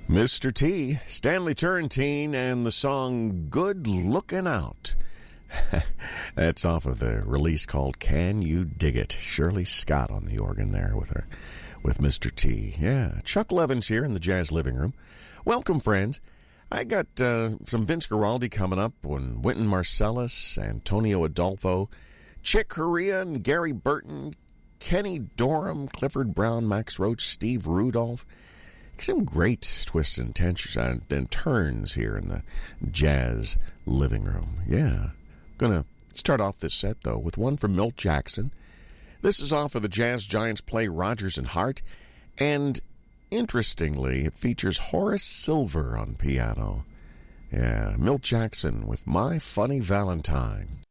Mr. T, Stanley Turrentine, and the song Good Lookin' Out. That's off of the release called Can You Dig It? Shirley Scott on the organ there with Mr. T. Yeah, Chuck Levins here in the Jazz Living Room. Welcome, friends. I got some Vince Guaraldi coming up, and Wynton Marsalis, Antonio Adolfo, Chick Corea, and Gary Burton, Kenny Dorham, Clifford Brown, Max Roach, Steve Rudolph. Some great twists and turns here in the Jazz Living Room. Yeah. Going to start off this set, though, with one from Milt Jackson. This is off of the Jazz Giants play Rodgers and Hart. And interestingly, it features Horace Silver on piano. Yeah, Milt Jackson with My Funny Valentine.